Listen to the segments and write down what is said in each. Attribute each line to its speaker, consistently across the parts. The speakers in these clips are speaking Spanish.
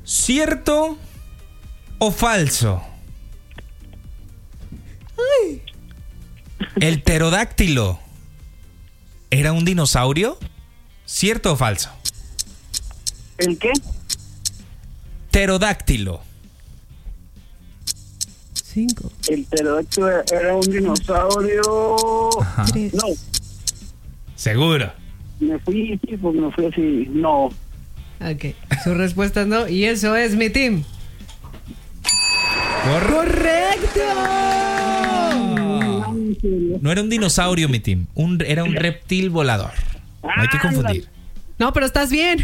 Speaker 1: ¿Cierto o falso?
Speaker 2: Ay.
Speaker 1: ¿El pterodáctilo era un dinosaurio? ¿Cierto o falso?
Speaker 3: ¿El qué?
Speaker 1: Pterodáctilo.
Speaker 2: 5.
Speaker 3: El pterodáctilo era un dinosaurio.
Speaker 1: Ajá.
Speaker 2: 3.
Speaker 3: No,
Speaker 1: ¿Seguro?
Speaker 3: me fui así. No.
Speaker 2: Ok, su respuesta es no. Y eso es mi team. ¡Correcto!
Speaker 1: No era un dinosaurio, mi team. Era un reptil volador. No hay que confundir.
Speaker 2: No, pero estás bien.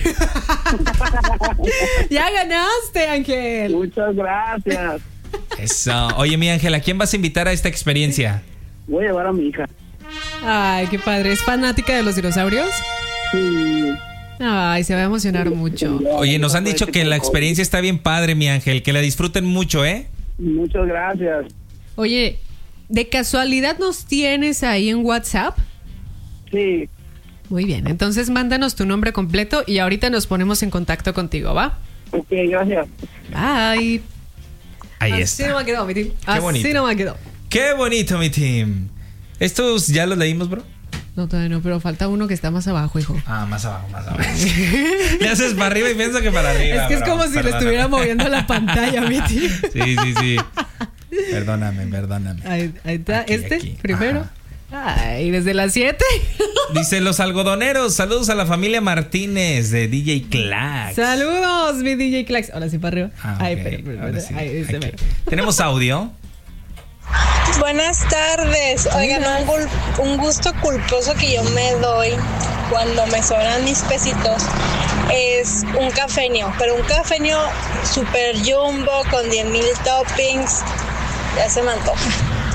Speaker 2: Ya ganaste, Ángel.
Speaker 3: Muchas gracias.
Speaker 1: Eso. Oye, mi Ángel, ¿a quién vas a invitar a esta experiencia?
Speaker 3: Voy a llevar a mi hija.
Speaker 2: Ay, qué padre. ¿Es fanática de los dinosaurios?
Speaker 3: Sí.
Speaker 2: Ay, se va a emocionar mucho.
Speaker 1: Oye, nos han dicho que la experiencia está bien padre, mi Ángel. Que la disfruten mucho, ¿eh?
Speaker 3: Muchas gracias.
Speaker 2: Oye, ¿de casualidad nos tienes ahí en WhatsApp?
Speaker 3: Sí.
Speaker 2: Muy bien, entonces mándanos tu nombre completo y ahorita nos ponemos en contacto contigo, ¿va?
Speaker 3: Ok, gracias.
Speaker 2: Bye.
Speaker 1: Ahí
Speaker 2: Así
Speaker 1: está.
Speaker 2: no me quedó, mi team.
Speaker 1: Qué bonito.
Speaker 2: Así no me quedó.
Speaker 1: Qué bonito, mi team. ¿Estos ya los leímos, bro?
Speaker 2: No, todavía no, pero falta uno que está más abajo, hijo.
Speaker 1: Ah, más abajo, más abajo. Le haces para arriba y pienso que para arriba.
Speaker 2: Es que es
Speaker 1: bro.
Speaker 2: como si le
Speaker 1: Perdóname.
Speaker 2: estuviera moviendo la pantalla, mi team.
Speaker 1: Sí. Perdóname.
Speaker 2: Ahí está,
Speaker 1: Aquí.
Speaker 2: primero.
Speaker 1: Ajá.
Speaker 2: Ay, desde las 7.
Speaker 1: Dice los algodoneros. Saludos a la familia Martínez de DJ Clax.
Speaker 2: Saludos, mi DJ Clax. Ahora sí para arriba.
Speaker 1: Ah,
Speaker 2: Ay,
Speaker 1: ok.
Speaker 2: pero.
Speaker 1: Ahora sí.
Speaker 2: Ay, ese
Speaker 1: Aquí.
Speaker 2: mero.
Speaker 1: Tenemos audio.
Speaker 4: Buenas tardes. Oigan, un gusto culposo que yo me doy cuando me sobran mis pesitos es un cafeño, pero un cafeño super jumbo con 10,000 toppings. Ya se me antoja.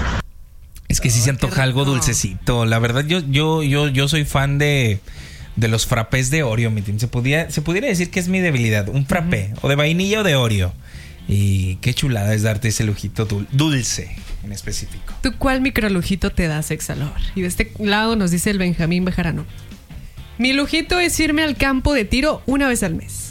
Speaker 1: Es que sí se antoja algo dulcecito. La verdad, yo soy fan de los frappés de Oreo, mi team. Se pudiera decir que es mi debilidad. Un frappé, o de vainilla o de Oreo. Y qué chulada es darte ese lujito dulce en específico.
Speaker 2: ¿Tú cuál microlujito te das, Exalor? Y de este lado nos dice el Benjamín Bejarano. Mi lujito es irme al campo de tiro una vez al mes.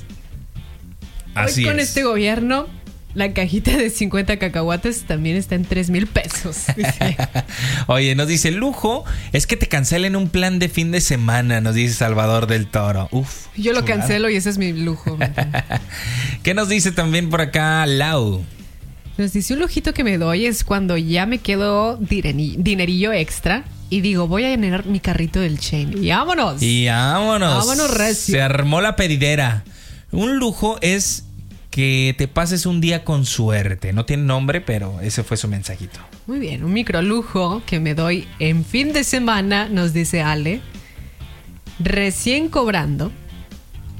Speaker 1: Así
Speaker 2: Hoy con
Speaker 1: es.
Speaker 2: este gobierno, la cajita de 50 cacahuates también está en 3,000 pesos. Dice.
Speaker 1: Oye, nos dice, lujo es que te cancelen un plan de fin de semana, nos dice Salvador del Toro. Uf.
Speaker 2: Yo lo
Speaker 1: chulada.
Speaker 2: cancelo y ese es mi lujo.
Speaker 1: ¿Qué nos dice también por acá Lau?
Speaker 2: Nos dice un lujito que me doy es cuando ya me quedo dinerillo extra y digo, voy a llenar mi carrito del Chain. Y vámonos. Vámonos recio.
Speaker 1: Se armó la pedidera. Un lujo es que te pases un día con suerte. No tiene nombre, pero ese fue su mensajito.
Speaker 2: Muy bien, un microlujo que me doy en fin de semana, nos dice Ale. Recién cobrando,